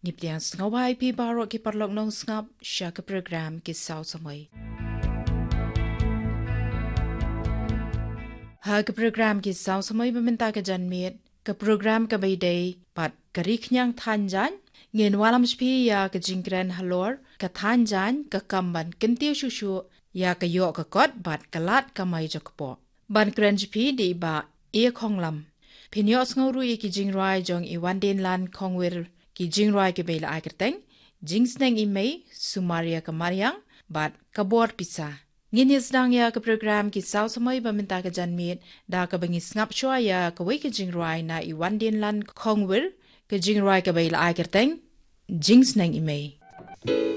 Nipliang ngawai pi baro ki parlok nong ngap sya ke program ki saw samai. Ha ke program ki saw samai meminta ke janmit ke program ke baydai pat karik nyang thanjan ngin walam spi ya ke jingkren halor ke thanjan ke kamban kentiu shushu ya ke yo ke kot bat kalat kamai jokpo. Ban kren spi di ba e khonglam. Pinyos ngawru ki jingrai jong I wanden lan khongwir ki jingrai ke bela akerteng jingsneng imei sumaria ke mariang bat kabor pisa nginis dang ya ke program ki saw samai baminta ke janmit da ke bengis ngap shwa ya ke we ke jingrai na I wanden lan khongwir ke jingrai ke bela akerteng jingsneng imei